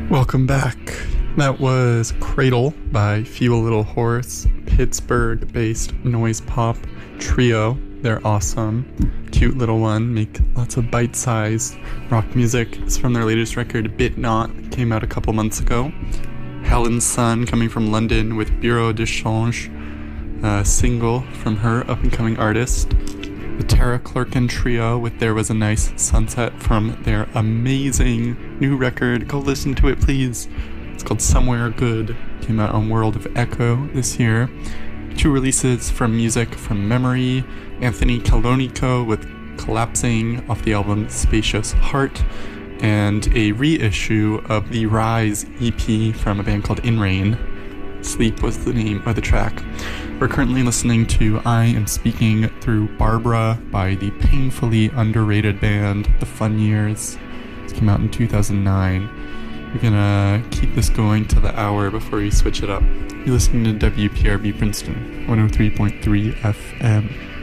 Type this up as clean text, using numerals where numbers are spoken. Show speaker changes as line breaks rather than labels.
Welcome back. That was Cradle by Fuel Little Horse, Pittsburgh-based noise pop trio. They're awesome. Cute little one, make lots of bite-sized rock music. It's from their latest record, Bit Not, came out a couple months ago. Helen Sun, coming from London with Bureau de Change, a single from her up-and-coming artist. The Tara Clerkin Trio with There Was a Nice Sunset from their amazing new record. Go listen to it, please. It's called Somewhere Good. Came out on World of Echo this year. 2 releases from Music from Memory. Anthony Calonico with Collapsing off the album Spacious Heart. And a reissue of the Rise EP from a band called In Rain. Sleep was the name of the track. We're currently listening to I Am Speaking Through Barbara by the painfully underrated band The Fun Years. It came out in 2009. We're gonna keep this going to the hour before we switch it up. You're listening to WPRB Princeton, 103.3 FM.